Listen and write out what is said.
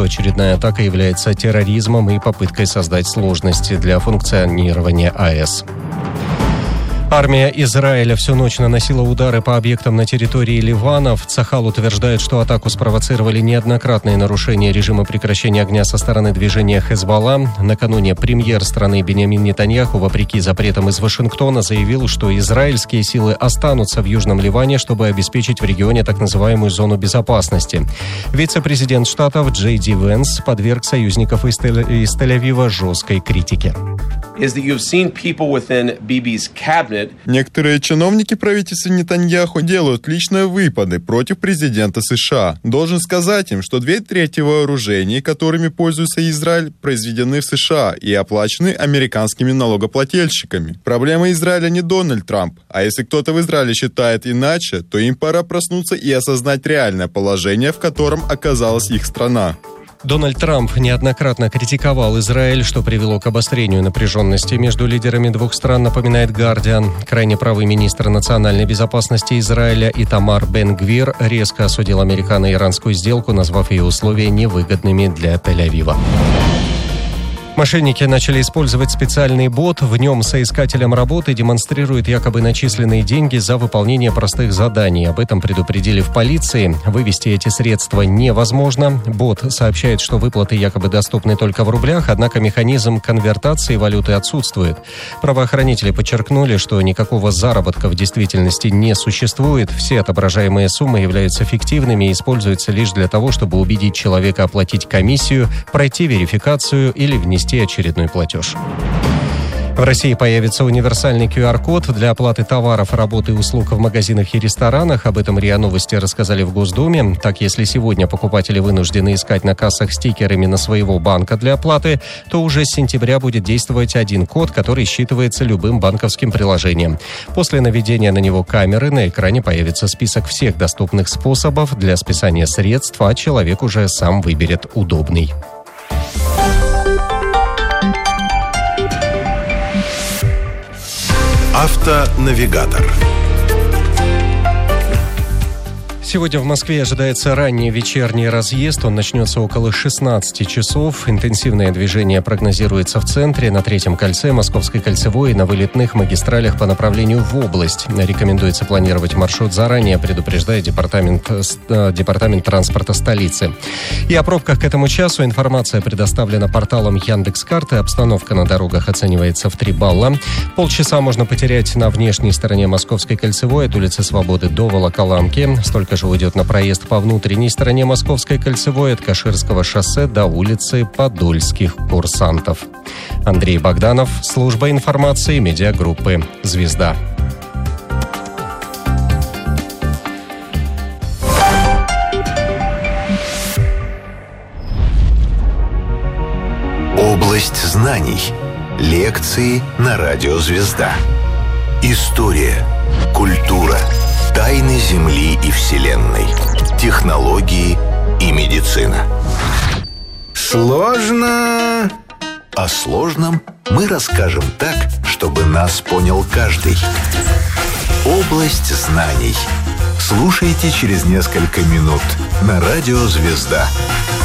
очередная атака является терроризмом и попыткой создать сложности для функционирования АЭС. Армия Израиля всю ночь наносила удары по объектам на территории Ливана. Цахал утверждает, что атаку спровоцировали неоднократные нарушения режима прекращения огня со стороны движения Хезболла. Накануне премьер страны Биньямин Нетаньяху, вопреки запретам из Вашингтона, заявил, что израильские силы останутся в Южном Ливане, чтобы обеспечить в регионе так называемую зону безопасности. Вице-президент штатов Джей Ди Венс подверг союзников из Тель-Авива жесткой критике. Некоторые чиновники правительства Нетаньяху делают личные выпады против президента США. Должен сказать им, что 2/3 вооружений, которыми пользуется Израиль, произведены в США и оплачены американскими налогоплательщиками. Проблема Израиля не Дональд Трамп. А если кто-то в Израиле считает иначе, то им пора проснуться и осознать реальное положение, в котором оказалась их страна. Дональд Трамп неоднократно критиковал Израиль, что привело к обострению напряженности между лидерами двух стран, напоминает «Гардиан». Крайне правый министр национальной безопасности Израиля Итамар Бен-Гвир резко осудил американо-иранскую сделку, назвав ее условия невыгодными для Тель-Авива. Мошенники начали использовать специальный бот. В нем соискателям работы демонстрируют якобы начисленные деньги за выполнение простых заданий. Об этом предупредили в полиции. Вывести эти средства невозможно. Бот сообщает, что выплаты якобы доступны только в рублях, однако механизм конвертации валюты отсутствует. Правоохранители подчеркнули, что никакого заработка в действительности не существует. Все отображаемые суммы являются фиктивными и используются лишь для того, чтобы убедить человека оплатить комиссию, пройти верификацию или внести очередной платеж. В России появится универсальный QR-код для оплаты товаров, работы и услуг в магазинах и ресторанах. Об этом РИА Новости рассказали в Госдуме. Так, если сегодня покупатели вынуждены искать на кассах стикер именно своего банка для оплаты, то уже с сентября будет действовать один код, который считывается любым банковским приложением. После наведения на него камеры на экране появится список всех доступных способов для списания средств, а человек уже сам выберет удобный. Автонавигатор. Сегодня в Москве ожидается ранний вечерний разъезд. Он начнется около 16 часов. Интенсивное движение прогнозируется в центре, на Третьем кольце, Московской кольцевой и на вылетных магистралях по направлению в область. Рекомендуется планировать маршрут заранее, предупреждает департамент транспорта столицы. И о пробках к этому часу информация предоставлена порталом Яндекс.Карты. Обстановка на дорогах оценивается в 3 балла. Полчаса можно потерять на внешней стороне Московской кольцевой от улицы Свободы до Волоколамки. Столько же уйдет на проезд по внутренней стороне Московской кольцевой от Каширского шоссе до улицы Подольских курсантов. Андрей Богданов, служба информации медиагруппы «Звезда». Область знаний. Лекции на радио «Звезда». История, культура, тайны Земли и Вселенной, технологии и медицина. Сложно. О сложном мы расскажем так, чтобы нас понял каждый. Область знаний. Слушайте через несколько минут на радио «Звезда».